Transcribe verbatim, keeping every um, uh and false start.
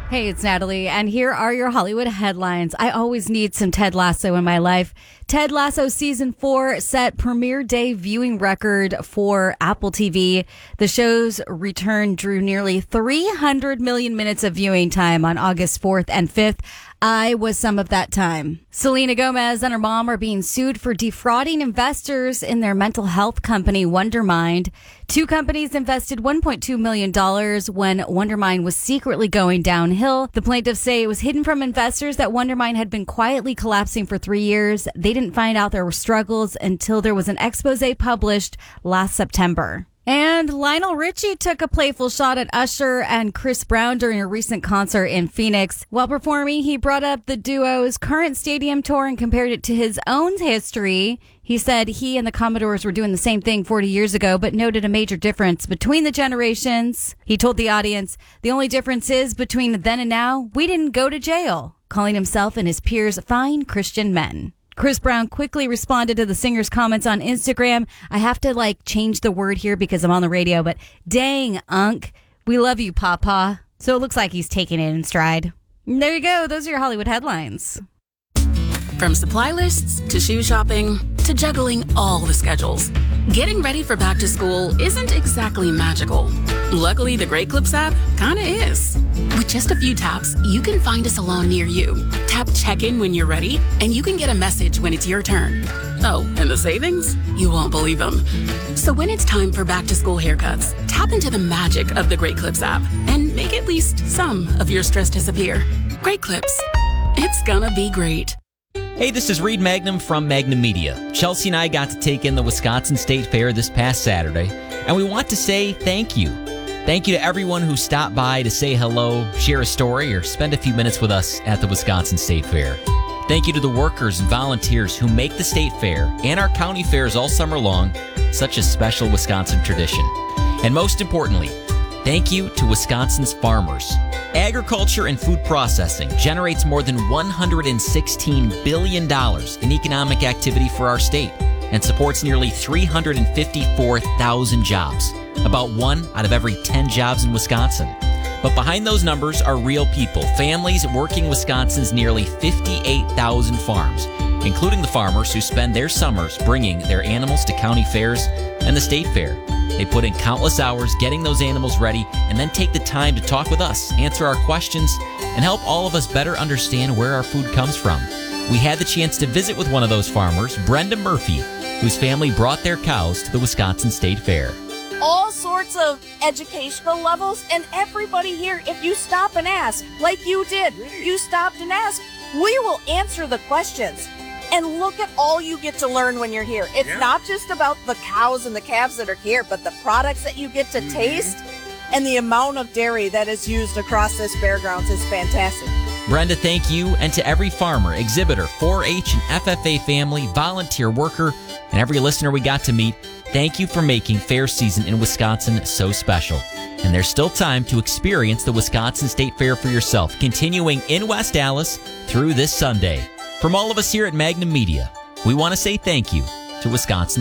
Hey, it's Natalie, and here are your Hollywood headlines. I always need some Ted Lasso in my life. Ted Lasso Season four set premiere day viewing record for Apple T V. The show's return drew nearly three hundred million minutes of viewing time on August fourth and fifth. I was some of that time. Selena Gomez and her mom are being sued for defrauding investors in their mental health company, Wondermind. Two companies invested one point two million dollars when Wondermind was secretly going downhill. The plaintiffs say it was hidden from investors that Wondermind had been quietly collapsing for three years. They didn't find out there were struggles until there was an expose published last September. And Lionel Richie took a playful shot at Usher and Chris Brown during a recent concert in Phoenix. While performing, he brought up the duo's current stadium tour and compared it to his own history. He said he and the Commodores were doing the same thing forty years ago, but noted a major difference between the generations. He told the audience, the only difference is between then and now, we didn't go to jail, calling himself and his peers fine Christian men. Chris Brown quickly responded to the singer's comments on Instagram. I have to, like, change the word here because I'm on the radio, but dang, Unc, we love you, Papa. So it looks like he's taking it in stride. And there you go. Those are your Hollywood headlines. From supply lists to shoe shopping to juggling all the schedules, getting ready for back to school isn't exactly magical. Luckily, the Great Clips app kinda is. With just a few taps, you can find a salon near you. Tap check-in when you're ready, and you can get a message when it's your turn. Oh, and the savings? You won't believe them. So when it's time for back-to-school haircuts, tap into the magic of the Great Clips app and make at least some of your stress disappear. Great Clips. It's gonna be great. Hey, this is Reed Magnum from Magnum Media. Chelsea and I got to take in the Wisconsin State Fair this past Saturday, and we want to say thank you. Thank you to everyone who stopped by to say hello, share a story, or spend a few minutes with us at the Wisconsin State Fair. Thank you to the workers and volunteers who make the State Fair and our county fairs all summer long such a special Wisconsin tradition. And most importantly, thank you to Wisconsin's farmers. Agriculture and food processing generates more than one hundred sixteen billion dollars in economic activity for our state and supports nearly three hundred fifty-four thousand jobs, about one out of every ten jobs in Wisconsin. But behind those numbers are real people, families working Wisconsin's nearly fifty-eight thousand farms, including the farmers who spend their summers bringing their animals to county fairs and the state fair. They put in countless hours getting those animals ready and then take the time to talk with us, answer our questions, and help all of us better understand where our food comes from. We had the chance to visit with one of those farmers, Brenda Murphy, whose family brought their cows to the Wisconsin State Fair. All sorts of educational levels, and everybody here, if you stop and ask, like you did, you stopped and asked, we will answer the questions. And look at all you get to learn when you're here. It's yeah. not just about the cows and the calves that are here, but the products that you get to mm-hmm. taste and the amount of dairy that is used across this fairgrounds is fantastic. Brenda, thank you. And to every farmer, exhibitor, four H and F F A family, volunteer worker, and every listener we got to meet, thank you for making fair season in Wisconsin so special. And there's still time to experience the Wisconsin State Fair for yourself, continuing in West Allis through this Sunday. From all of us here at Magnum Media, we want to say thank you to Wisconsin